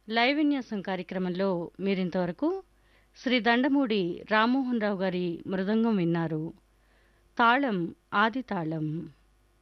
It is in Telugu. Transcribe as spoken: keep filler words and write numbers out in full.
లైవ్ విన్యాసం కార్యక్రమంలో మీరింతవరకు శ్రీ దండమూడి రామ్మోహన్ రావు గారి మృదంగం విన్నారు. తాళం ఆది తాళం.